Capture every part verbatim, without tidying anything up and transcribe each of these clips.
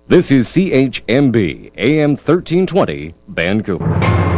This is C H M B A M thirteen twenty Vancouver.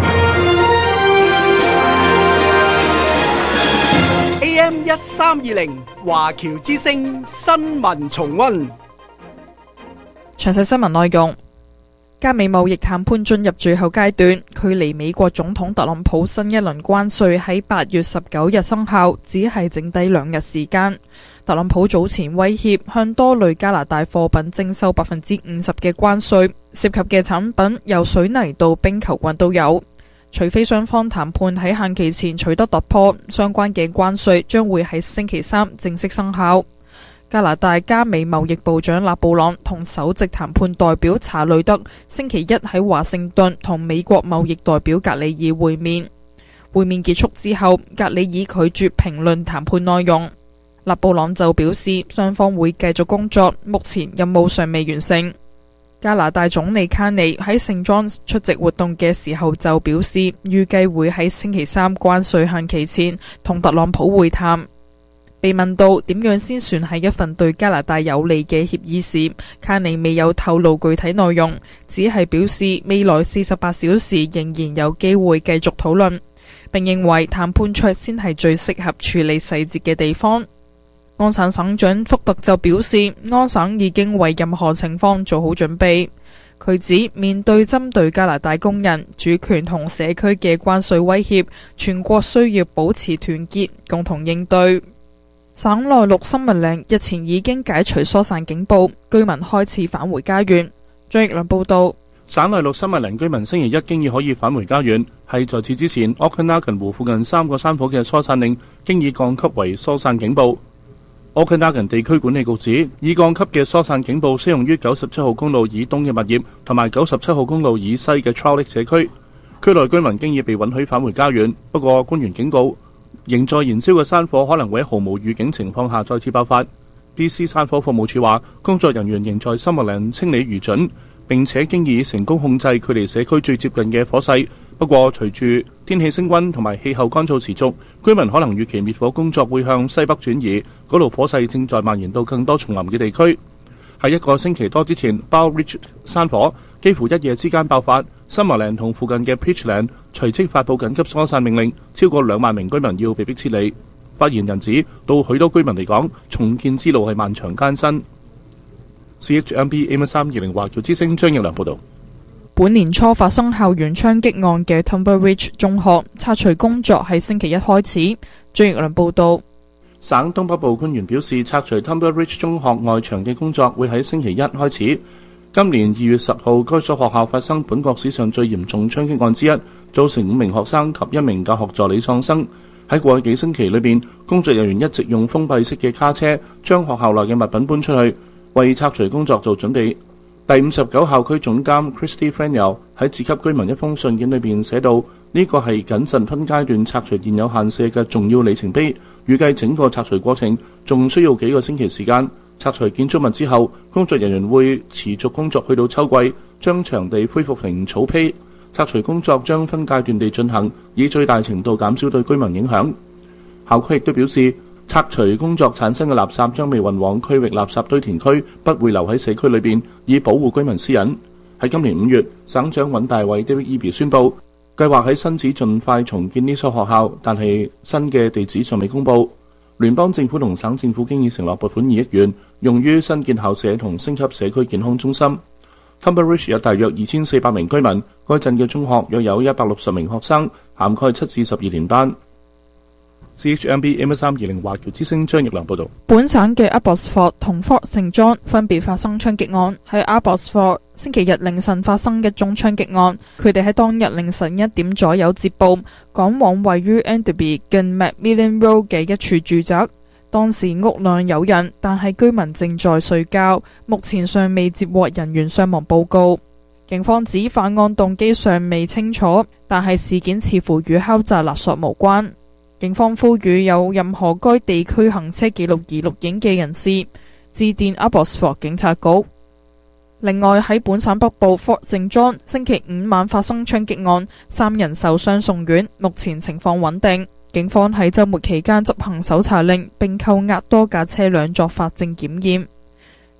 A M 一三二零華僑之聲新聞重溫。 詳細新聞內容：加美貿易談判進入最後階段，距離美國總統特朗普新一輪關稅喺八月十九日生效，只係剩低兩日時間。特朗普早前威脅向多類加拿大貨品徵收百分之五十嘅關稅，涉及嘅產品由水泥到冰球棍都有。除非雙方談判喺限期前取得突破，相關嘅關稅將會喺星期三正式生效。加拿大加美貿易部長勒布朗同首席談判代表查雷德星期一喺華盛頓同美國貿易代表格里爾會面。會面結束之後，格里爾拒絕評論談判內容。勒布朗就表示，雙方會繼續工作，目前任務尚未完成。加拿大總理卡尼喺聖莊出席活動嘅時候就表示，預計會喺星期三關稅限期前同特朗普會談。被問到點樣先算係一份對加拿大有利嘅協議時，卡尼未有透露具體內容，只係表示未來四十八小時仍然有機會繼續討論，並認為談判桌先係最適合處理細節嘅地方。安省省長福特就表示，安省已經為任何情況做好準備。佢指面對針對加拿大工人、主權同社區嘅關稅威脅，全國需要保持團結，共同應對。省內陸森文嶺日前已經解除疏散警報，居民開始返回家園。張奕良報道， 省內陸森文嶺居民星期一經已可以返回家園，係在此之前，Okanagan湖附近三個山火嘅疏散令經已降級為疏散警報。Okanagan 地區管理局指，已降級嘅疏散警報適用於九十七號公路以東嘅物業同埋九十七號公路以西嘅 Trowlick 社區。區內居民經已被允許返回家園，不過官員警告，仍在燃燒嘅山火可能會喺毫無預警情況下再次爆發。B C 山火服務處話，工作人員仍在森文嶺清理餘燼，並且經已成功控制距離社區最接近嘅火勢。不過，隨住天氣升溫同埋氣候乾燥持續，居民可能預期滅火工作會向西北轉移，嗰度火勢正在蔓延到更多叢林嘅地區。喺一個星期多之前 ，Bow Ridge 山火幾乎一夜之間爆發，森文嶺同附近嘅 Peachland 隨即發布緊急疏散命令，超過兩萬名居民要被迫撤離。發言人指，到許多居民嚟講，重建之路係漫長艱辛。C H M B A M 三二零華僑之聲張奕良報道。 本年初發生校園槍擊案嘅 Tumber Ridge 中學拆除工作喺星期一開始。張奕良報道， 省東北部官員表示，拆除 Tumber Ridge 中學外牆嘅工作會喺星期一開始。今年二月十號，該所學校發生本國史上最嚴重槍擊案之一，造成五名學生及一名教學助理喪生。喺過去幾星期裏邊，工作人員一直用封閉式嘅卡車將學校內嘅物品搬出去，為拆除工作做準備。第五十九校區總監 Christy Freniel 喺致給居民一封信件裏邊寫到，呢個係謹慎分階段拆除現有限舍嘅重要里程碑，預計整個拆除過程仲需要幾個星期時間。拆除建築物之後，工作人員會持續工作去到秋季，將場地恢復成草坯。拆除工作將分階段地進行，以最大程度減少對居民影響。校區亦都表示，拆除工作產生嘅垃圾將被運往區域垃圾堆填區，不會留喺社區裏邊，以保護居民私隱。喺今年五月，省長尹大衛 David Eby 宣布，計劃喺新址盡快重建呢所學校，但係新嘅地址尚未公佈。聯邦政府同省政府經已承諾撥款二億元，用於新建校舍同升級社區健康中心。Tumber Ridge 有大約二千四百名居民，該鎮嘅中學約有一百六十名學生，涵蓋七至十二年班。C H M B A M 三二零華僑之聲張奕良報道。 本省嘅 Abbotsford 同 Fort Saint John 分別發生槍擊案，喺 Abbotsford 星期日凌晨發生一宗槍擊案，佢哋喺當日凌晨一點左右接報，趕往位於 Enderby 近 Macmillan Road 嘅一處住宅。當時屋內有人，但係居民正在睡覺，目前尚未接獲人員傷亡報告。警方指犯案動機尚未清楚，但係事件似乎與敲詐勒索無關。警方呼籲有任何該地區行車記錄儀錄影嘅人士致電 Abbotsford 警察局。另外喺本省北部 Fort Saint John 星期五晚發生槍擊案，三人受傷送院，目前情況穩定。警方喺週末期間執行搜查令，並扣押多架車輛作法證檢驗。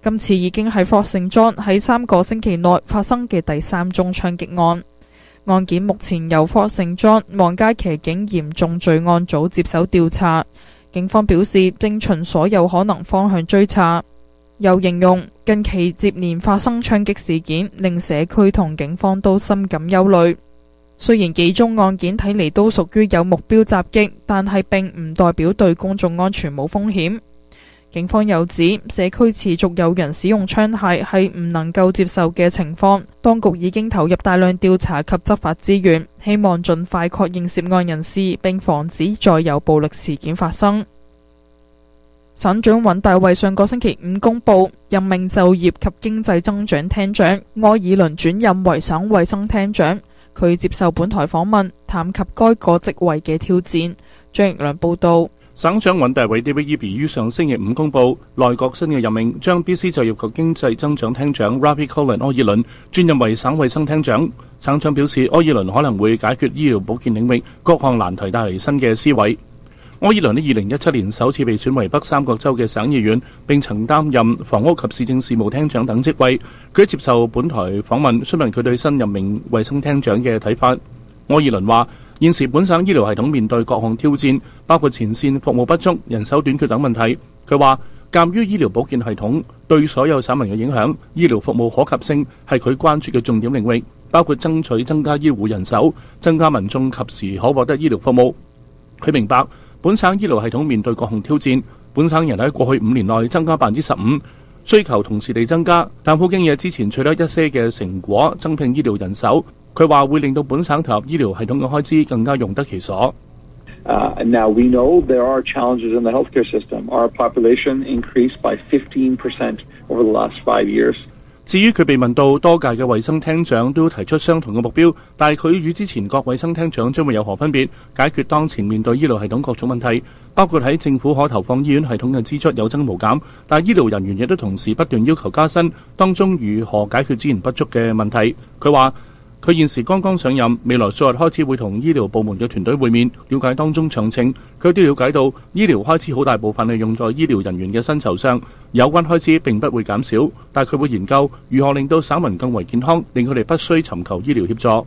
今次已經係 Fort Saint John 喺三個星期內發生嘅第三宗槍擊案。案件目前由 Fort Saint John 皇家騎警嚴重罪案組接手調查。警方表示正循所有可能方向追查，又形容近期接連發生槍擊事件，令社區同警方都深感憂慮。雖然幾宗案件睇嚟都屬於有目標襲擊，但係並唔代表對公眾安全冇風險。警方又指社區持續有人使用槍械係唔能夠接受嘅情況，當局已經投入大量調查及執法資源，希望盡快確認涉案人士，並防止再有暴力事件發生。省長尹大衛上個星期五公布任命就業及經濟增長廳長愛爾倫轉任為省衛生廳長。佢接受本台訪問，談及該個職位嘅挑戰。張奕良報道。 省長尹大衛 David Eby 於上星期五公布內閣新嘅任命，將 B C 就業及經濟增長廳長 Ravi Kolin 愛爾倫轉任為省衛生廳長。省長表示，愛爾倫可能會解決醫療保健領域各項難題，帶嚟新嘅思維。愛爾倫喺二零一七年首次被選為北三角州嘅省議員，並曾擔任房屋及市政事務廳長等職位。佢接受本台訪問，詢問佢對新任命衛生廳長嘅睇法。愛爾倫話：現時本省醫療系統面對各項挑戰，包括前線服務不足、人手短缺等問題。佢話：鑑於醫療保健系統對所有省民嘅影響，醫療服務可及性係佢關注嘅重點領域，包括爭取增加醫護人手，增加民眾及時可獲得醫療服務。佢明白本省醫療系統面對各項挑戰，本省人喺過去五年內增加百分之十五，需求同時地增加，但普京也之前取得一些嘅成果，增聘醫療人手。佢話會令到本省投入醫療系統嘅開支更加用得其所。 Uh, and now we know there are challenges in the healthcare system. Our population increased by fifteen percent over the last five years. 至於佢被問到多屆嘅衛生廳長都提出相同嘅目標，但係佢與之前各衛生廳長將會有何分別？解決當前面對醫療系統各種問題，包括喺政府可投放醫院系統嘅支出有增無減，但係醫療人員亦都同時不斷要求加薪，當中如何解決資源不足嘅問題？佢話佢現時剛剛上任，未來數日開始會同醫療部門嘅團隊會面，了解當中詳情。佢都了解到醫療開支好大部分係用在醫療人員嘅薪酬上，有關開支並不會減少，但佢會研究如何令到省民更為健康，令佢哋不需尋求醫療協助。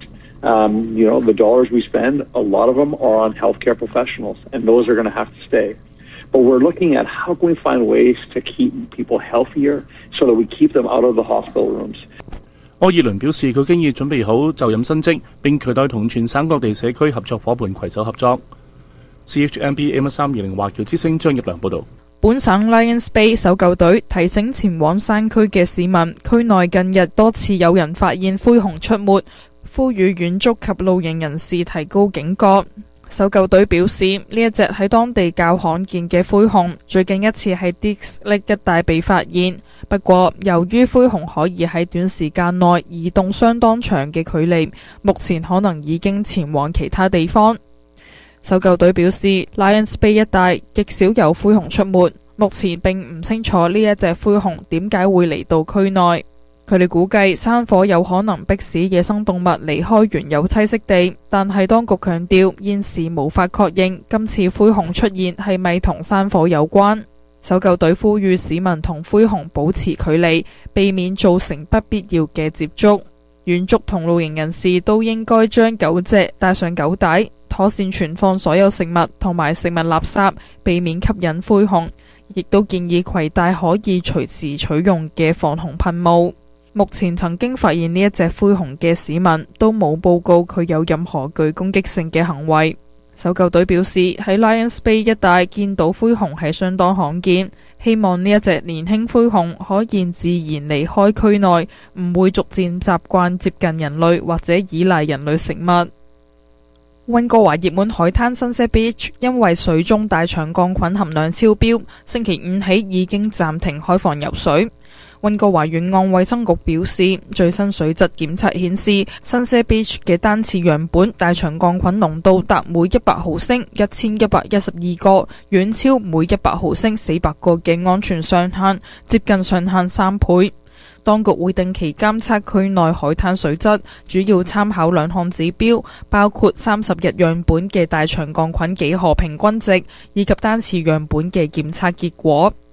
Um, you know, the dollars we spend, a lot of them are on healthcare professionals, and those are going to have to stay. But we're looking at how can we find ways to keep people healthier so that we keep them out of the hospital rooms. 愛爾倫表示，佢經已準備好就任新職，並期待同全省各地社區合作伙伴攜手合作。C H M B A M 三二零華僑之聲張奕良報導。 本省 Lions Bay 搜救隊提醒前往山區嘅市民，區內近日多次有人發現灰熊出沒，呼籲遠足及露營人士提高警覺。搜救隊表示，呢一隻喺當地較罕見嘅灰熊，最近一次喺 Dix Lake 一帶被發現。不過，由於灰熊可以喺短時間內移動相當長嘅距離，目前可能已經前往其他地方。搜救隊表示 ，Lions Bay 一帶極少有灰熊出沒，目前並唔清楚呢一隻灰熊點解會嚟到區內。佢哋估計山火有可能迫使野生動物離開原有棲息地，但係當局強調現時無法確認今次灰熊出現係咪同山火有關。搜救隊呼籲市民同灰熊保持距離，避免造成不必要嘅接觸。遠足同露營人士都應該將狗隻帶上狗帶，妥善存放所有食物同埋食物垃圾，避免吸引灰熊。亦都建議攜帶可以隨時取用嘅防熊噴霧。目前曾經發現呢一隻灰熊嘅市民都冇報告佢有任何具攻擊性嘅行為。搜救隊表示喺 Lions Bay 一帶見到灰熊係相當罕見，希望呢一隻年輕灰熊可以自然離開區內，唔會逐漸習慣接近人類或者依賴人類食物。溫哥華熱門海灘 Sunset Beach 因為水中大腸桿菌含量超標，星期五起已經暫停開放游水。溫哥華沿岸衛生局表示，最新水質檢測顯示 Sunset Beach 嘅單次樣本大腸桿菌濃度達每一百毫升一千一百一十二個，遠超每一百毫升四百個嘅安全上限，接近上限三倍。當局會定期監測區內海灘水質，主要參考兩項指標，包括三十日樣本嘅大腸桿菌幾何平均值，以及單次樣本嘅檢測結果。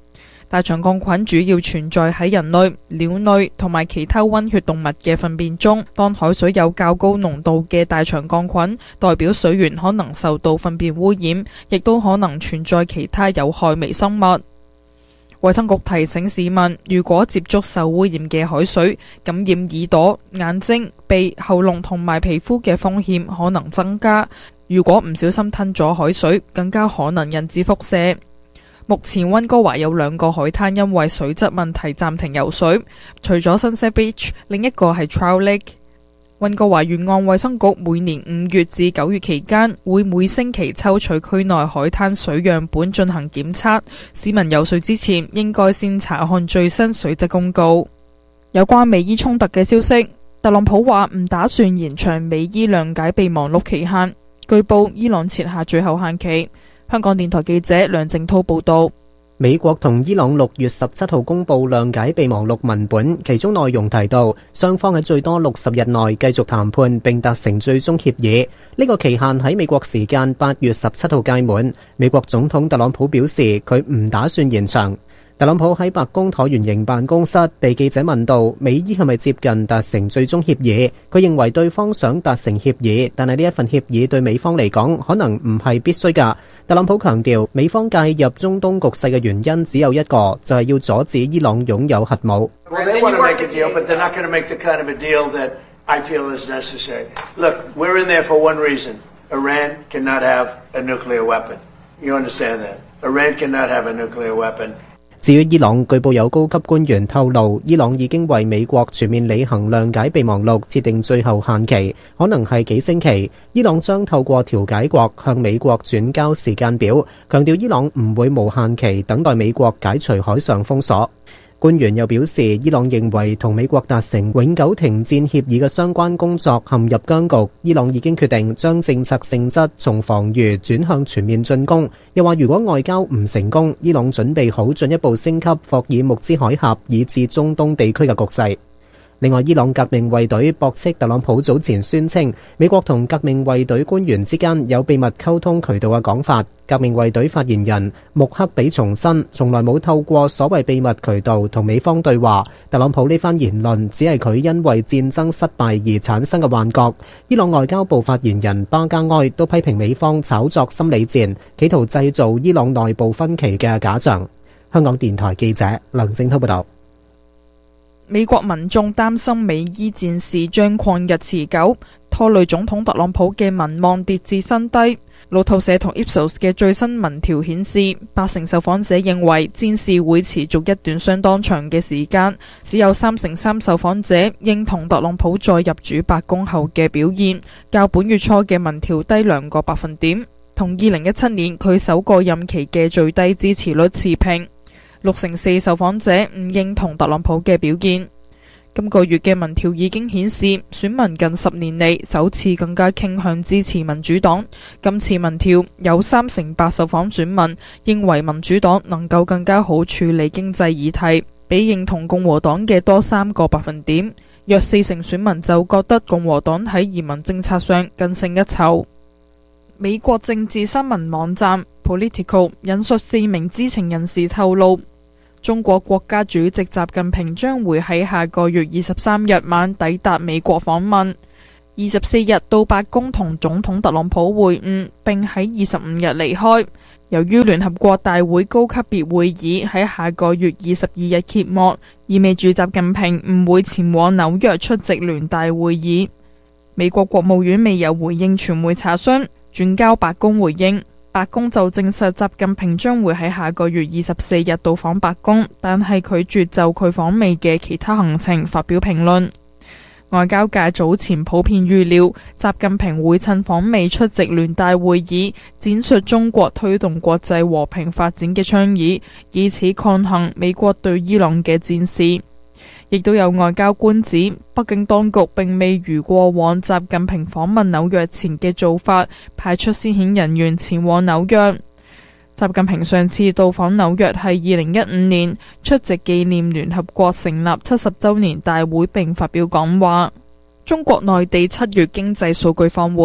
大腸桿菌主要存在喺人類、鳥類同埋其他溫血動物嘅糞便中。當海水有較高濃度嘅大腸桿菌，代表水源可能受到糞便污染，亦都可能存在其他有害微生物。衛生局提醒市民，如果接觸受污染嘅海水，感染耳朵、眼睛、鼻、喉嚨同埋皮膚嘅風險可能增加。如果唔小心吞咗海水，更加可能引致輻射。目前溫哥華有兩個海灘因為水質問題暫停游水，除咗 Sunset Beach， 另一個係 Trout Lake。溫哥華沿岸衛生局每年五月至九月期間會每星期抽取區內海灘水樣本進行檢測，市民游水之前應該先查看最新水質公告。有關美伊衝突嘅消息，特朗普話唔打算延長美伊諒解備忘錄期限，據報伊朗設下最後限期。香港電台記者梁靜濤報道。 美國同伊朗六月十七號公布諒解備忘錄文本，其中內容提到雙方喺最多六十日內繼續談判並達成最終協議。呢個期限喺美國時間八月十七號屆滿。美國總統特朗普表示佢唔打算延長。特朗普喺白宮橢圓形辦公室被記者問到美伊係咪接近達成最終協議，佢認為對方想達成協議，但係呢一份協議對美方嚟講可能唔係必須㗎。特朗普強調美方介入中東局勢嘅原因只有一個，就係要阻止伊朗擁有核武。 Well, they want to make a deal, but they're not going to make the kind of a deal that I feel is necessary. Look, we're in there for one reason. Iran cannot have a nuclear weapon. You understand that? Iran cannot have a nuclear weapon. 至於伊朗，據報有高級官員透露，伊朗已經為美國全面履行諒解備忘錄設定最後限期，可能係幾星期。伊朗將透過調解國向美國轉交時間表，強調伊朗唔會無限期等待美國解除海上封鎖。官員又表示，伊朗認為同美國達成永久停戰協議嘅相關工作陷入僵局，伊朗已經決定將政策性質從防禦轉向全面進攻。又話如果外交唔成功，伊朗準備好進一步升級霍爾木茲海峽以至中東地區嘅局勢。另外，伊朗革命衛隊駁斥特朗普早前宣稱美國同革命衛隊官員之間有秘密溝通渠道嘅講法。革命衛隊發言人穆克比重申，從來冇透過所謂秘密渠道同美方對話。特朗普呢番言論只係佢因為戰爭失敗而產生嘅幻覺。伊朗外交部發言人巴加埃都批評美方炒作心理戰，企圖製造伊朗內部分歧嘅假象。香港電台記者梁正濤報道。 美國民眾擔心美伊戰事將曠日持久，拖累總統特朗普嘅民望跌至新低。路透社同 Ipsos 嘅最新民調顯示，八成受訪者認為戰事會持續一段相當長嘅時間，只有三成三受訪者認同特朗普再入主白宮後嘅表現，較本月初嘅民調低兩個百分點，同二零一七年佢首個任期嘅最低支持率持平。六成四受訪者唔認同特朗普嘅表現。今個月嘅民調已經顯示，選民近十年嚟首次更加傾向支持民主黨。今次民調有三成八受訪選民認為民主黨能夠更加好處理經濟議題，比認同共和黨嘅多三個百分點。約四成選民就覺得共和黨喺移民政策上更勝一籌。美國政治新聞網站 Politico 引述四名知情人士透露，中國國家主席習近平將會喺下個月二十三日晚抵達美國訪問，二十四日到白宮同總統特朗普會晤，並喺二十五日離開。由於聯合國大會高級別會議喺下個月二十二日揭幕，意味住習近平唔會前往紐約出席聯大會議。美國國務院未有回應傳媒查詢，轉交白宮回應。白宮就證實習近平將會喺下個月二十四日到訪白宮，但係拒絕就佢訪美嘅其他行程發表評論。外交界早前普遍預料，習近平會趁訪美出席聯大會議，展述中國推動國際和平發展嘅倡議，以此抗衡美國對伊朗嘅戰事。亦都有外交官指，北京當局並未如過往習近平訪問紐約前嘅做法，派出先遣人員前往紐約。習近平上次到訪紐約係二零一五年，出席紀念聯合國成立七十週年大會並發表講話。中國內地七月經濟數據放緩，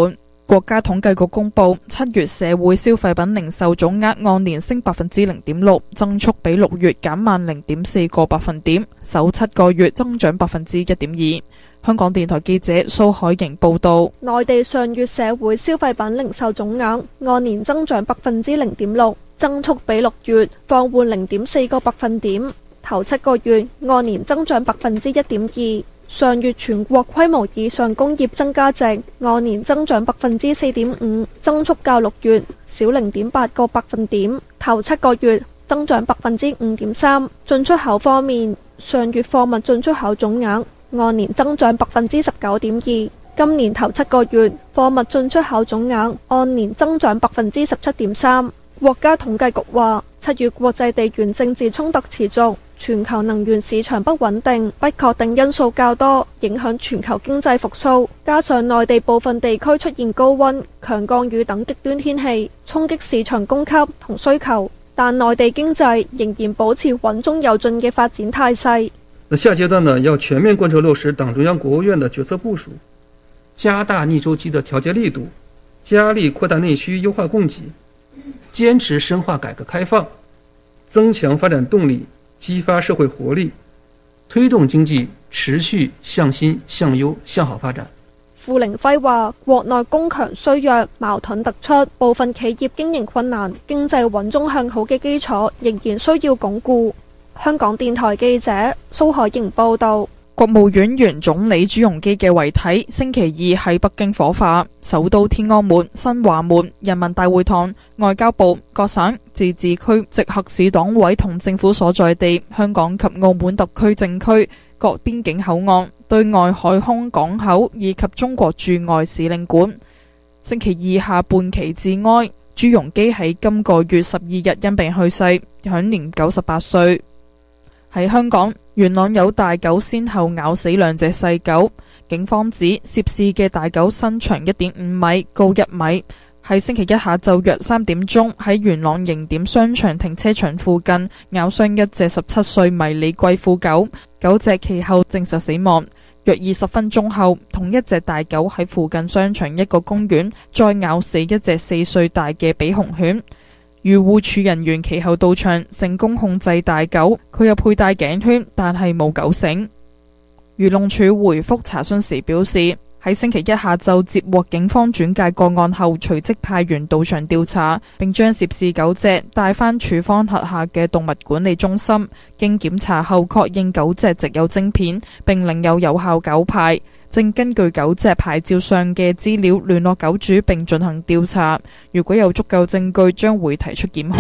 國家統計局公布，七月社會消費品零售總額按年升百分之零點六，增速比六月減慢零點四個百分點，首七個月增長百分之一點二。香港電台記者蘇海瑩報道， 內地上月社會消費品零售總額按年增長百分之零點六，增速比六月放緩零點四個百分點，頭七個月按年增長百分之一點二。上月全國規模以上工業增加值按年增長百分之四點五，增速較六月少零點八個百分點，頭七個月增長百分之五點三。進出口方面，上月貨物進出口總額按年增長百分之十九點二，今年頭七個月貨物進出口總額按年增長百分之十七點三。國家統計局話，七月國際地緣政治衝突持續，全球能源市場不穩定、不確定因素較多，影響全球經濟復甦。加上內地部分地區出現高溫、強降雨等極端天氣，衝擊市場供給同需求。但內地經濟仍然保持穩中有進嘅發展態勢。 那下階段呢，要全面貫徹落實黨中央、國務院的決策部署，加大逆周期的調節力度，加力擴大內需、優化供給，堅持深化改革開放，增強發展動力，激發社會活力，推動經濟持續向新、向優、向好發展。 傅凌輝話，國內供強需弱，矛盾突出，部分企業經營困難，經濟穩中向好嘅基礎仍然需要鞏固。香港電台記者蘇海瑩報道。 國務院原總理朱鎔基嘅遺體星期二喺北京火化，首都天安門、新華門、人民大會堂、外交部、各省、自治區、直轄市黨委同政府所在地、香港及澳門特區政區、各邊境口岸、對外海空港口以及中國駐外使領館星期二下半旗致哀。朱鎔基喺今個月十二日因病去世，享年九十八歲。喺香港，元朗有大狗先後咬死兩隻細狗，警方指涉事嘅大狗身長一點五米，高一米，喺星期一下晝約三點鐘喺元朗盈點商場停車場附近咬傷一隻十七歲迷你貴婦狗，狗隻其後證實死亡。約二十分鐘後，同一隻大狗喺附近商場一個公園再咬死一隻四歲大嘅比熊犬。漁護署人員其後到場，成功控制大狗，佢有佩戴頸圈，但係冇狗繩。漁農署回覆查詢時表示，喺星期一下晝接獲警方轉介個案後，隨即派員到場調查，並將涉事狗隻帶返署方轄下嘅動物管理中心，經檢查後確認狗隻植有晶片，並領有有效狗牌。正根據狗隻牌照上嘅資料聯絡狗主並進行調查，如果有足夠證據，將會提出檢控。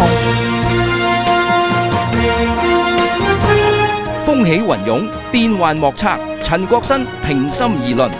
風起雲湧，變幻莫測。陳國新平心而論。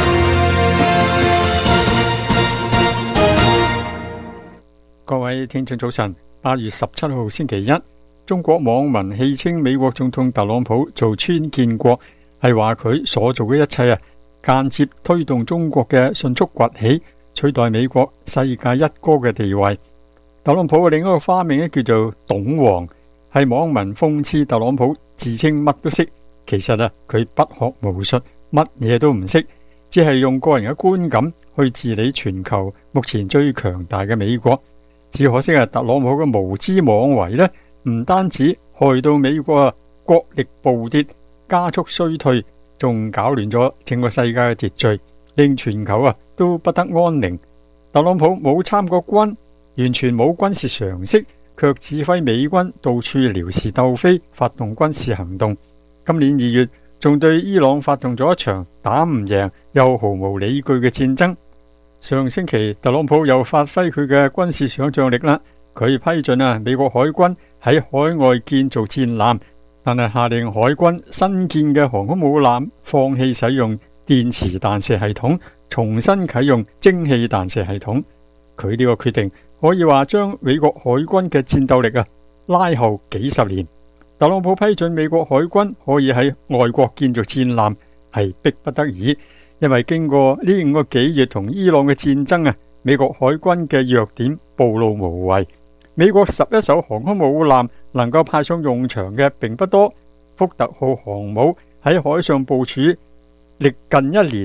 各位聽眾早晨，八月十七號星期一，中國網民戲稱美國總統特朗普做川建國，係話佢所做嘅一切啊，間接推動中國嘅迅速崛起，取代美國世界一哥嘅地位。特朗普嘅另一個花名咧叫做懂王，係網民諷刺特朗普自稱乜都識，其實啊佢不學無術，乜嘢都唔識，只係用個人嘅觀感去治理全球目前最強大嘅美國。只可惜啊，特朗普嘅無知妄為呢，唔單止害到美國啊國力暴跌，加速衰退，仲搞亂咗整個世界嘅秩序，令全球啊都不得安寧。特朗普冇參過軍，完全冇軍事常識，卻指揮美軍到處撩事鬥非，發動軍事行動。今年二月，仲對伊朗發動咗一場打唔贏又毫無理據嘅戰爭。上星期，特朗普又發揮佢嘅軍事想象力啦，佢批准啊美國海軍喺海外建造戰艦，但係下令海軍新建嘅航空母艦放棄使用電磁彈射系統，重新啟用蒸汽彈射系統。佢呢個決定可以話將美國海軍嘅戰鬥力啊拉後幾十年。特朗普批准美國海軍可以喺外國建造戰艦，係迫不得已。因為經過呢五個幾月同伊朗嘅戰爭啊，美國海軍嘅弱點暴露無遺。美國十一艘航空母艦能夠派上用場嘅並不多，福特號航母喺海上部署歷近一年，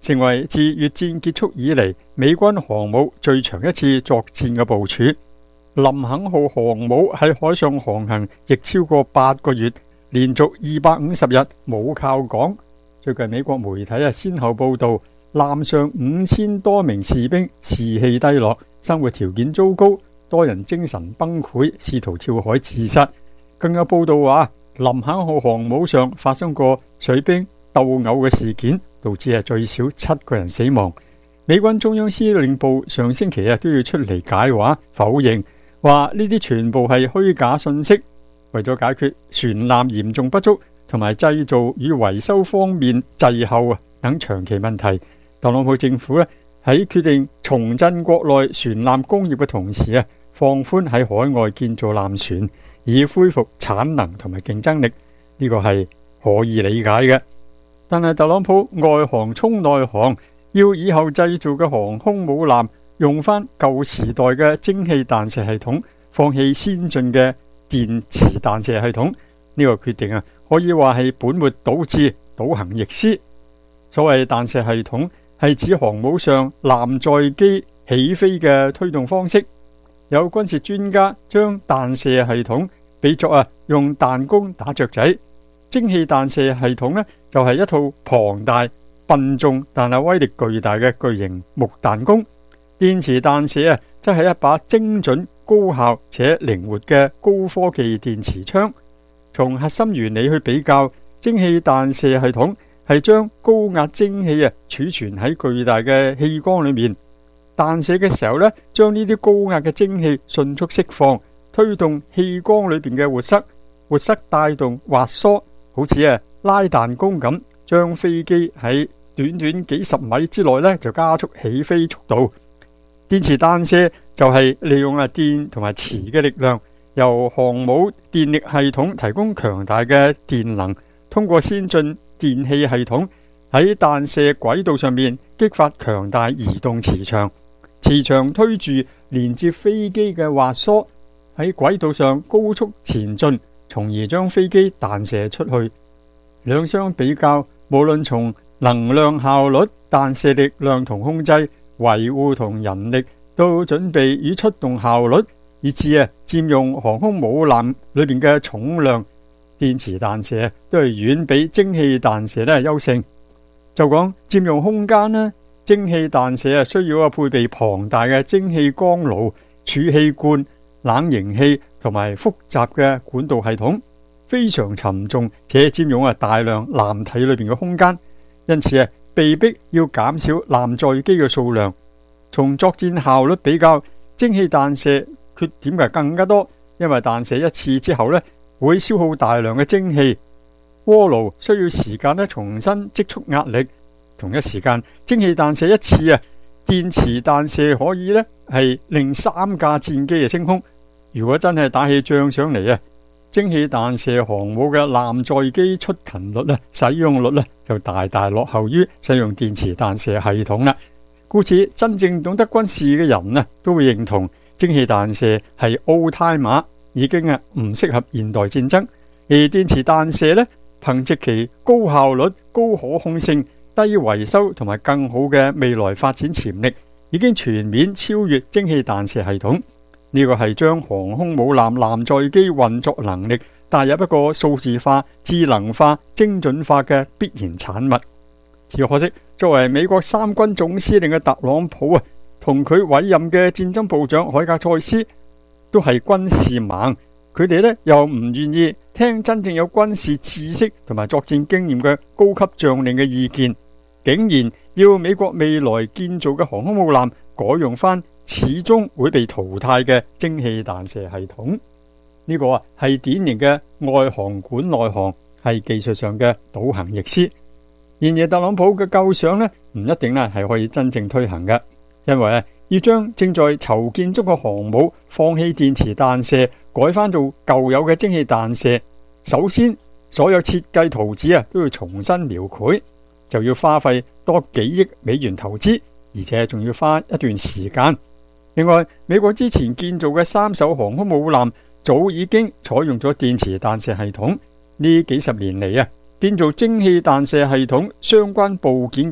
成為自越戰結束以嚟美軍航母最長一次作戰嘅部署。林肯號航母喺海上航行亦超過八個月，連續二百五十日冇靠港。最近美國媒體啊先後報道，艦上五千多名士兵士氣低落，生活條件糟糕，多人精神崩潰，試圖跳海自殺。更有報道話，林肯號航母上發生過水兵鬥毆嘅事件，導致係最少七個人死亡。美軍中央司令部上星期啊都要出嚟解話否認，話呢啲全部係虛假信息。為咗解決船艦嚴重不足同埋製造與維修方面滯後啊等長期問題，特朗普政府咧喺決定重振國內船艦工業嘅同時啊，放寬喺海外建造艦船，以恢復產能同埋競爭力。呢個係可以理解嘅。但係特朗普外行衝內行，要以後製造嘅航空母艦用翻舊時代嘅蒸汽彈射系統，放棄先進嘅電磁彈射系統。呢個決定啊，可以話係本末倒置、倒行逆施。所謂彈射系統係指航母上艦載機起飛嘅推動方式。有軍事專家將彈射系統比作啊用彈弓打雀仔，蒸汽彈射系統呢就係一套龐大笨重但係威力巨大嘅巨型木彈弓。電磁彈射啊則係一把精準、高效且靈活嘅高科技電磁槍。從核心原理去比較，蒸汽彈射系統係將高壓蒸汽啊儲存喺巨大嘅氣缸裏面，彈射嘅時候呢，將呢啲高壓嘅蒸汽迅速釋放，推動氣缸裏邊嘅活塞，活塞帶動滑梭，好似啊拉彈弓咁，將飛機喺短短幾十米之內呢就加速起飛速度。電磁彈射就係利用啊電同埋磁嘅力量，由航母電力系統提供強大嘅電能，通過先進電氣系統喺彈射軌道上面激發強大移動磁場，磁場推住連接飛機嘅滑梭喺軌道上高速前進，從而將飛機彈射出去。兩相比較，無論從能量效率、彈射力量同控制、維護同人力到準備與出動效率，以至啊佔用航空母艦裏邊嘅重量，電磁彈射都係遠比蒸汽彈射咧優勝。就講佔用空間呢，蒸汽彈射啊需要啊配備龐大嘅蒸汽缸爐、儲氣罐、冷凝器同埋複雜嘅管道系統，非常沉重且佔用啊大量艦體裏邊嘅空間，因此啊被逼要減少艦載機嘅數量。從作戰效率比較，蒸汽彈射缺點係更加多，因為彈射一次之後呢會消耗大量嘅蒸汽，鍋爐需要時間咧重新積蓄壓力。同一時間，蒸汽彈射一次啊，電磁彈射可以呢係令三架戰機嘅升空。如果真係打起仗上嚟啊，蒸汽彈射航母嘅艦載機出勤率咧、使用率咧就大大落後於使用電磁彈射系統啦。故此，真正懂得軍事嘅人啊，都會認同蒸汽彈射係 old timer，已經啊唔適合現代戰爭。而電磁彈射呢，憑藉其高效率、高可控性、低維修同埋更好嘅未來發展潛力，已經全面超越蒸汽彈射系統。呢個係將航空母艦艦載機運作能力帶入一個數字化、智能化、精準化嘅必然產物。只可惜，作為美國三軍總司令嘅特朗普啊，同佢委任嘅戰爭部長海格塞斯都係軍事盲，佢哋呢又唔願意聽真正有軍事知識同埋作戰經驗嘅高級將領嘅意見，竟然要美國未來建造嘅航空母艦改用翻始終會被淘汰嘅蒸汽彈射系統。呢個啊係典型嘅外行管內行，係技術上嘅倒行逆施。然而特朗普嘅構想呢，唔一定咧係可以真正推行嘅，因為啊要將正在籌建中嘅航母放棄電磁彈射，改翻做舊有嘅蒸汽彈射，首先所有設計圖紙啊都要重新描繪，就要花費多幾億美元投資，而且仲要花一段時間。另外，美國之前建造嘅三艘航空母艦早已經採用咗電磁彈射系統，呢幾十年嚟啊，建造蒸汽彈射系統相關部件嘅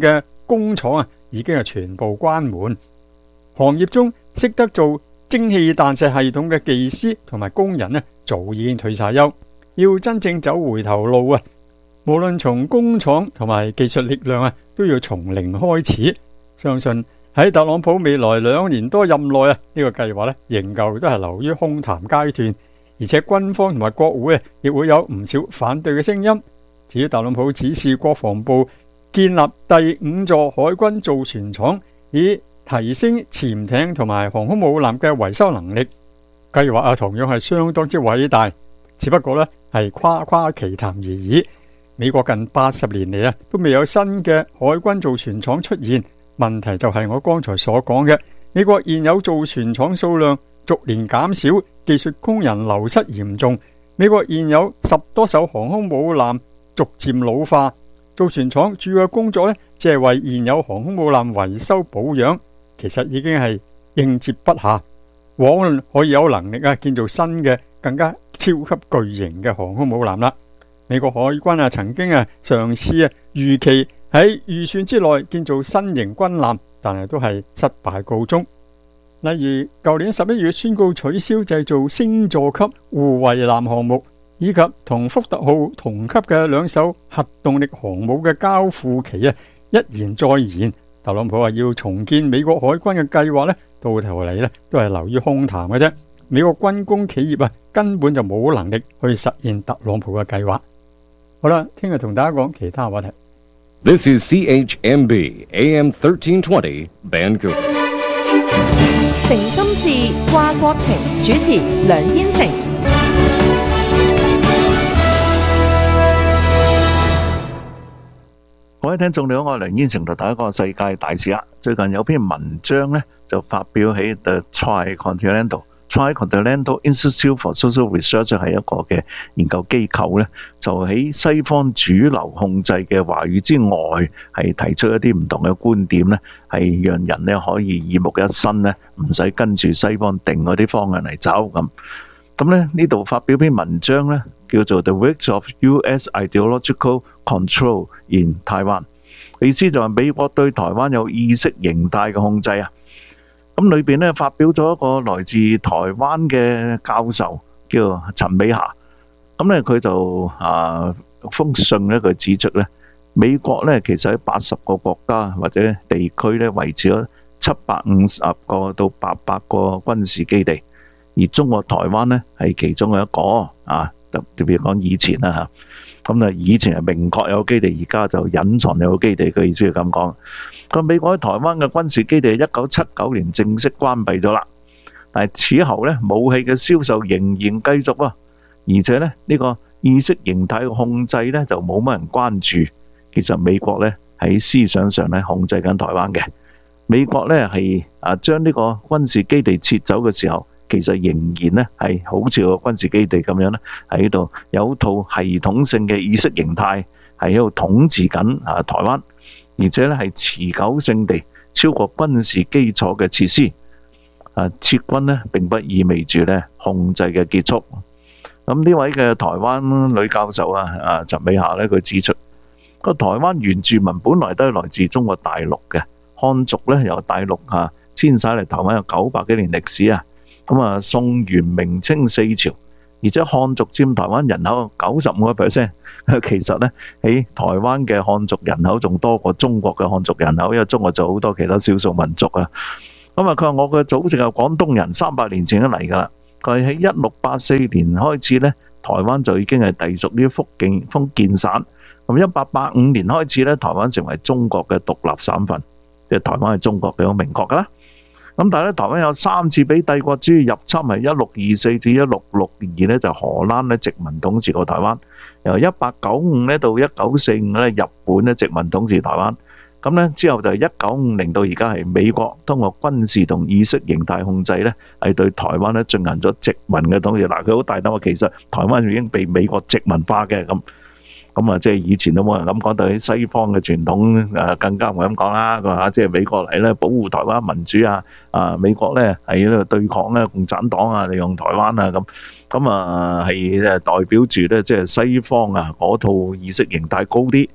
工廠啊已經係全部關門。行業中識得做蒸汽彈射系統嘅技師同埋工人呢，早已經退晒休，要真正走回頭路啊！無論從工廠同埋技術力量啊，都要從零開始。相信喺特朗普未來兩年多任內啊，呢個計劃呢仍舊都係流於空談階段，而且軍方同埋國會啊，亦會有唔少反對嘅聲音。至於特朗普指示國防部建立第五座海軍造船廠，以提升潛艇同埋航空母艦嘅維修能力，計劃啊同樣係相當之偉大，只不過呢係誇誇其談而已。美國近八十年嚟啊，都未有新嘅海軍造船廠出現。問題就係我剛才所講嘅，美國現有造船廠數量逐年減少，技術工人流失嚴重。美國現有十多艘航空母艦逐漸老化，造船廠主要嘅工作呢，只係為現有航空母艦維修保養，其實已經係應接不暇。往後可以有能力啊建造新嘅更加超級巨型嘅航空母艦啦。美國海軍啊曾經啊嘗試啊預期喺預算之內建造新型軍艦，但係都係失敗告終。例如舊年十一月宣告取消製造星座級護衛艦項目，以及同福特號同級嘅兩艘核動力航母嘅交付期啊一延再延。特朗普話要重建美國海軍嘅計劃呢，到頭嚟呢都係流於空談嘅啫。美國軍工企業啊根本就冇能力去實現特朗普嘅計劃。好啦，聽日同大家講其他話題。 This is C H M B A M thirteen twenty Vancouver。 誠心事，話國情，主持梁燕城。 各位聽眾你好，我係梁燕城，同大家講世界大事啊。最近有篇文章呢，就發表喺 The Tricontinental。Tricontinental Institute for Social Research 係一個嘅研究機構咧，就喺西方主流控制嘅話語之外，係提出一啲唔同嘅觀點咧，係讓人咧可以耳目一新咧，唔使跟住西方定嗰啲方向嚟走咁。咁咧呢度發表篇文章咧，叫做 The Weight of U S Ideological Control in Taiwan。意思就係美國對台灣有意識形態嘅控制啊。咁裏邊咧發表咗一個來自台灣嘅教授，叫陳美霞。咁咧佢就啊封信咧，佢指出咧，美國咧其實喺八十個國家或者地區咧維持咗七百五十個到八百個軍事基地，而中國台灣咧係其中嘅一個啊。特別講以前啦嚇，咁啊以前係明確有基地，而家就隱藏有基地，嘅意思係咁講。咁美國喺台灣嘅軍事基地一九七九年正式關閉咗啦，但係此後咧武器嘅銷售仍然繼續啊，而且咧呢個意識形態嘅控制咧就冇乜人關注。其實美國咧喺思想上咧控制緊台灣嘅。美國咧係啊將呢個軍事基地撤走嘅時候，其實仍然咧係好似個軍事基地咁樣咧喺度有套系統性嘅意識形態係喺度統治緊啊台灣。而且咧係持久性地超過軍事基礎嘅設施，啊撤軍咧並不意味住咧控制嘅結束。咁呢位嘅台灣女教授啊，啊陳美霞咧佢指出，個台灣原住民本來都係來自中國大陸嘅，漢族咧由大陸啊遷徙嚟台灣有九百幾年歷史啊。咁啊宋元明清四朝，而且漢族佔台灣人口九十五個 percent。其實咧喺台灣嘅漢族人口仲多過中國嘅漢族人口，因為中國就好多其他少數民族啊。咁啊佢話我嘅祖籍係廣東人，三百年前都嚟噶啦。佢喺一六八四年開始咧，台灣就已經係隸屬於福建福建省。咁一八八五年開始咧，台灣成為中國嘅獨立省份，即係台灣係中國嘅好明確噶啦。咁但係咧，台灣有三次俾帝國主義入侵，係一六二四至一六六二咧，就荷蘭咧殖民統治過台灣。由一八九五咧到一九四五咧，日本咧殖民統治台灣。咁咧之後就係一九五零到而家係美國通過軍事同意識形態控制咧，係對台灣咧進行咗殖民嘅統治。嗱，佢好大膽話，其實台灣已經被美國殖民化嘅咁。咁啊，即係以前都冇人咁講，到喺西方嘅傳統誒更加唔會咁講啦。佢話即係美國嚟咧保護台灣民主啊，啊美國咧係喺度對抗咧共產黨啊，利用台灣啊咁。咁啊係誒代表住咧即係西方啊嗰套意識形態高啲。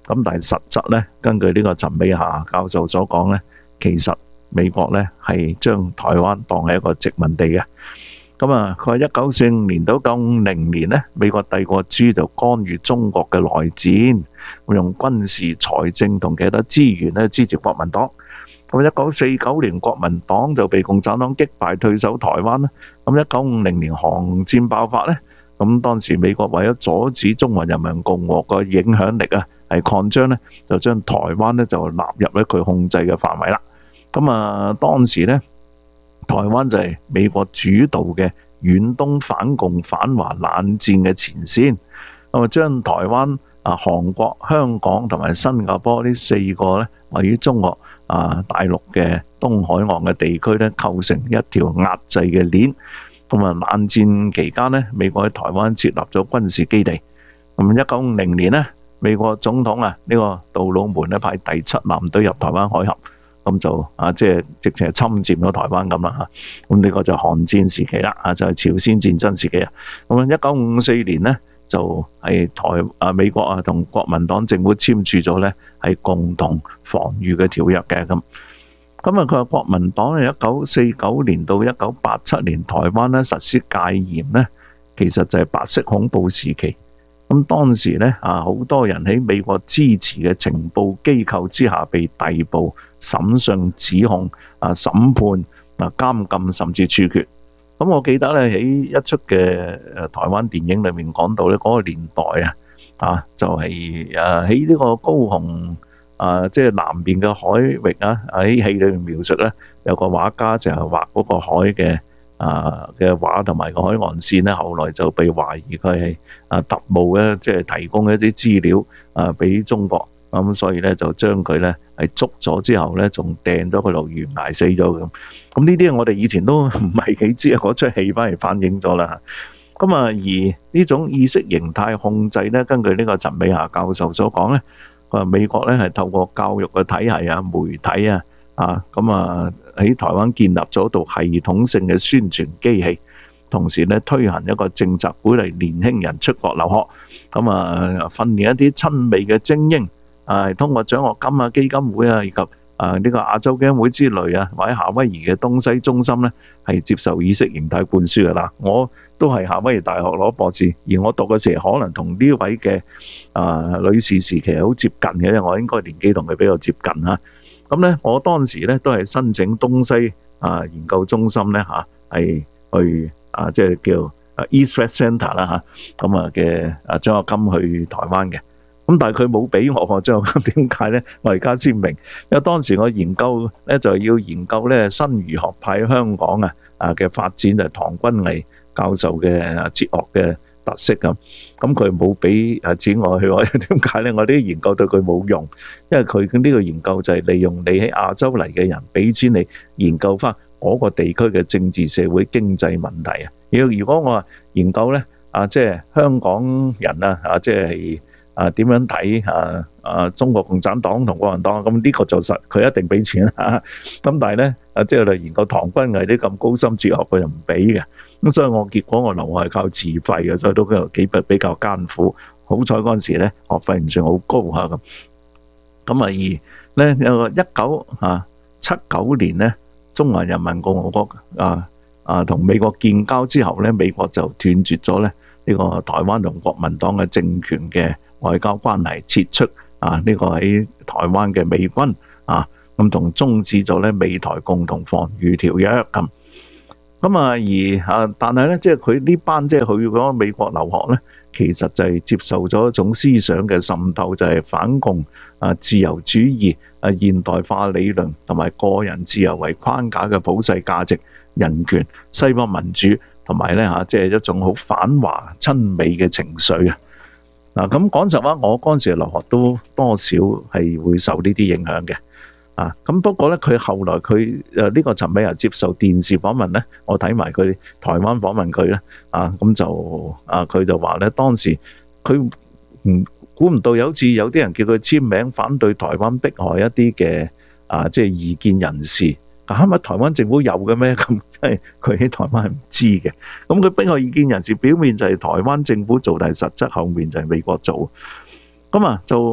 咁但係實質咧，根據呢個陳美霞教授所講咧，其實美國咧係將台灣當係一個殖民地嘅。咁啊，佢話一九四五年到一九五零年咧，美國帝國主義就干預中國嘅內戰，會用軍事、財政同其他資源咧支持國民黨。咁一九四九年國民黨就被共產黨擊敗退守台灣啦。咁一九五零年韓戰爆發咧，咁當時美國為咗阻止中華人民共和國影響力啊係擴張咧，就將台灣咧就納入咗佢控制嘅範圍啦。咁啊，當時咧台灣就係美國主導嘅遠東反共反華冷戰嘅前線，咁啊將台灣啊、韓國、香港同埋新加坡呢四個咧位於中國啊大陸嘅東海岸嘅地區咧構成一條壓制嘅鏈。咁啊，冷戰期間咧，美國喺台灣設立咗軍事基地。咁一九五零年咧，美國總統啊呢個杜魯門咧派第七艦隊入台灣海峽，咁就啊即係直情係侵佔咗台灣咁啦嚇。咁呢個就韓戰時期啦，啊就係朝鮮戰爭時期啊。咁啊，一九五四年咧就係台啊美國啊同國民黨政府簽署咗咧係共同防禦嘅條約嘅咁。咁啊，佢話國民黨喺一九四九年到一九八七年台灣咧實施戒嚴咧，其實就係白色恐怖時期。咁當時咧啊，好多人喺美國支持嘅情報機構之下被逮捕、審訊、指控、啊審判、啊監禁甚至處決。咁我記得咧喺一出嘅誒台灣電影裏面講到咧嗰個年代啊，啊就係誒喺呢個高雄。啊，即係南邊嘅海域啊！喺戲裏面描述咧，有個畫家就係畫嗰個海嘅啊嘅畫同埋個海岸線咧，後來就被懷疑佢係啊特務咧，即係提供一啲資料啊俾中國，咁所以咧就將佢咧係捉咗之後咧，仲掟咗佢落懸崖死咗咁。咁呢啲我哋以前都唔係幾知啊，嗰出戲反而反映咗啦。咁啊，而呢種意識形態控制咧，根據呢個陳美霞教授所講咧。佢話美國咧係透過教育嘅體系啊、媒體啊，啊咁啊喺台灣建立咗一道系統性嘅宣傳機器，同時咧推行一個政策，鼓勵年輕人出國留學，咁啊訓練一啲親美嘅精英，啊通過獎學金啊、基金會啊以及啊呢個亞洲基金會之類啊，或者夏威夷嘅東西中心咧係接受意識形態灌輸㗎啦。我都係夏威夷大學攞博士，而我讀嘅時候可能同呢位嘅啊女士時期好接近嘅，因為我應該年紀同佢比較接近嚇。咁咧，我當時咧都係申請東西啊研究中心咧嚇，係去啊即係叫啊 East West Center 啦嚇，咁啊嘅啊獎學金去台灣嘅。咁但係佢冇俾我獎學金，點解咧？我而家先明，因為當時我研究咧就要研究咧新儒學派香港啊啊嘅發展，就係唐君毅教授嘅哲學嘅特色咁，咁佢冇俾誒錢我去，我點解咧？我啲研究對佢冇用，因為佢呢個研究就係利用你喺亞洲嚟嘅人俾錢你研究翻嗰個地區嘅政治、社會、經濟問題啊。如如果我話研究咧啊，即係香港人啊啊，即係啊點樣睇啊啊中國共產黨同國民黨，咁呢個就實佢一定俾錢啦。咁但係咧啊，即係嚟研究唐君毅啲咁高深哲學，佢就唔俾嘅。咁所以我結果我留學係靠自費嘅，所以都幾比較艱苦。好彩嗰陣時咧學費唔算好高嚇咁。咁啊而咧有個一九啊七九年咧，中華人民共和國啊啊同美國建交之後咧，美國就斷絕咗咧呢個台灣同國民黨嘅政權嘅外交關係，撤出啊呢個喺台灣嘅美軍啊，咁同終止咗咧美台共同防禦條約咁。咁啊，而啊，但係咧，即係佢呢班即係去咗美國留學咧，其實就係接受咗一種思想嘅滲透，就係反共啊、自由主義啊、現代化理論同埋個人自由為框架嘅普世價值、人權、西方民主，同埋咧嚇，即係一種好反華親美嘅情緒啊！嗱，咁講實話，我嗰陣時留學都多少係會受呢啲影響嘅。啊，咁不過咧，佢後來佢誒呢個陳美霞接受電視訪問咧，我睇埋佢台灣訪問佢咧，啊，咁就啊佢就話咧，當時佢唔估唔到有次有啲人叫佢簽名反對台灣迫害一啲嘅啊，即係異見人士，啊，係咪台灣政府有嘅咩？咁即係佢喺台灣係唔知嘅。咁佢迫害異見人士，表面就係台灣政府做，但係實質後面就係美國做。咁啊就。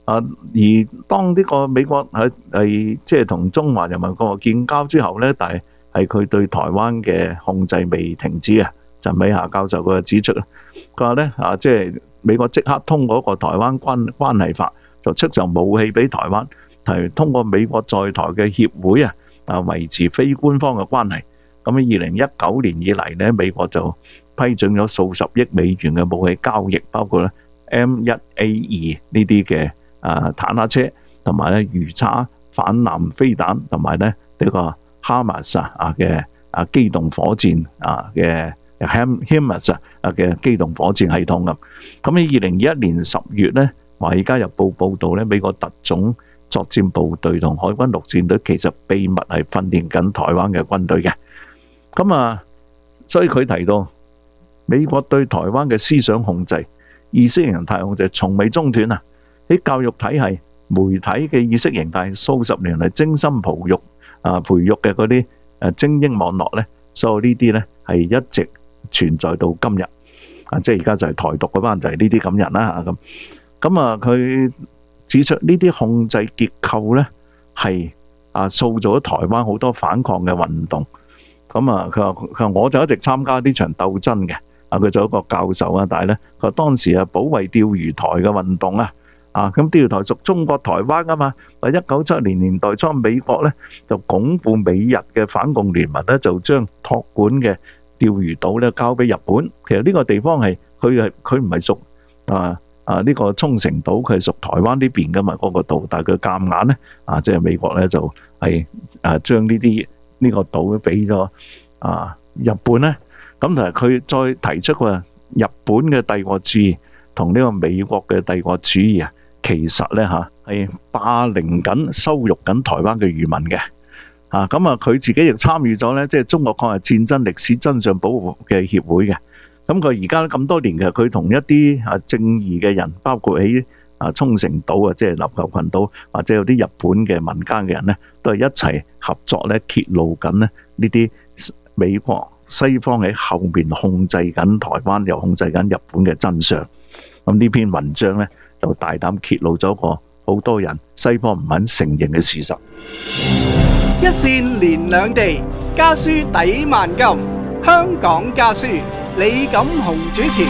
啊，而當呢個美國係係即係同中華人民共和國建交之後咧，但係係佢對台灣嘅控制未停止啊。陳美霞教授佢就指出啦，佢話咧啊，即係美國即刻通過一個台灣關關係法，就出售武器俾台灣，係通過美國在台嘅協會啊，啊維持非官方嘅關係。咁喺二零一九年以嚟咧，美國就批准咗數十億美元嘅武器交易，包括咧 M 一 A 二呢啲嘅啊坦克車，同埋咧魚叉反艦飛彈，同埋咧呢個哈馬斯啊嘅啊機動火箭啊嘅 HIMARS 啊嘅機動火箭系統咁。咁喺二零二一年十月咧，《華爾街日報》報導咧，美國特種作戰部隊同海軍陸戰隊其實秘密係訓練緊台灣嘅軍隊嘅。咁啊，所以佢提到美國對台灣嘅思想控制、意識形態控制從未中斷啊！喺教育體系、媒體嘅意識形態，數十年嚟精心培育啊培育嘅嗰啲誒精英網絡咧，所有呢啲咧係一直存在到今日啊！即係而家就係台獨嗰班就係呢啲咁人啦嚇咁。咁啊，佢指出呢啲控制結構咧係啊塑造咗台灣好多反抗嘅運動。咁啊，佢話佢話我就一直參加呢場鬥爭嘅。啊，佢做一個教授啊，但係咧佢話當時啊保衛釣魚台嘅運動啊，啊咁釣魚台屬中國台灣啊嘛。啊，一九七零年代初美國咧就鞏固美日嘅反共聯盟咧，就將託管嘅釣魚島咧交俾日本。其實呢個地方係佢係佢唔係屬啊啊呢個沖繩島，佢係屬台灣呢邊噶嘛嗰個島，但係佢夾硬咧啊，即係美國咧就係啊將呢啲呢個島俾咗啊日本咧。咁但係佢再提出話日本嘅帝國主義同呢個美國嘅帝國主義啊，其實咧嚇係霸凌緊、羞辱緊台灣嘅漁民嘅。啊，咁啊佢自己亦參與咗咧，即係中國抗日戰爭歷史真相保護嘅協會嘅。咁佢而家咁多年嘅，佢同一啲啊正義嘅人，包括喺啊沖繩島啊，即係琉球群島，或者有啲日本嘅民間嘅人咧，都係一齊合作咧，揭露緊咧呢啲美國西方喺後面控制緊台灣，又控制緊日本嘅真相。咁呢篇文章咧，就大膽揭露咗個好多人西方唔肯承認嘅事實。 一線連兩地，家書抵萬金。香港家書，李錦雄主持。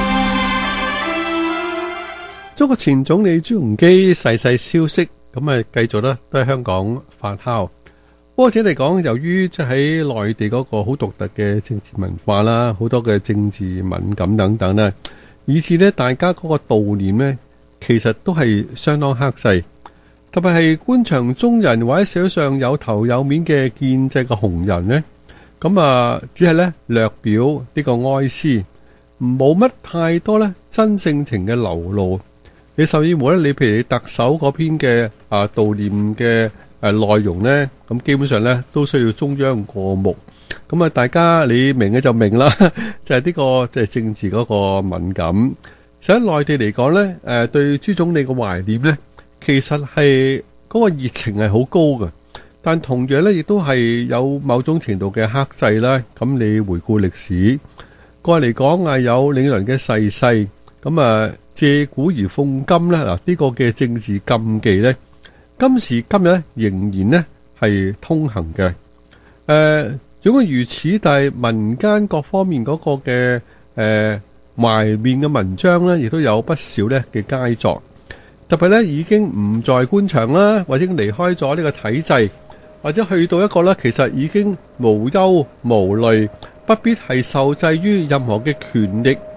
中國前總理朱鎔基逝世消息，咁啊繼續咧都喺香港發酵。或者嚟講，由於即係喺內地嗰個好獨特嘅政治文化啦，好多嘅政治敏感等等咧，以至咧大家嗰個悼念咧，其實都係相當克制。特別係官場中人或者社會上有頭有面嘅建制嘅紅人咧，咁啊只係咧略表呢個哀思，冇乜太多咧真性情嘅流露。你甚至乎咧，你譬如你特首嗰篇嘅啊悼念嘅誒內容咧，咁基本上咧都需要中央過目。咁啊，大家你明嘅就明啦，就係呢個即係政治嗰個敏感。實喺內地嚟講咧，誒對朱總理嘅懷念咧，其實係嗰個熱情係好高嘅，但同樣咧亦都係有某種程度嘅克制啦。咁你回顧歷史，過嚟講啊，有領導人嘅逝世，咁啊借古而諷今咧，嗱呢個嘅政治禁忌咧，今時今日咧仍然咧係通行嘅。誒、呃，儘管如此，但係民間各方面嗰個嘅誒懷念嘅文章咧，亦都有不少咧嘅佳作。特別咧已經唔在官場啦，或者離開咗呢個體制，或者去到一個咧其實已經無憂無慮，不必係受制於任何嘅權力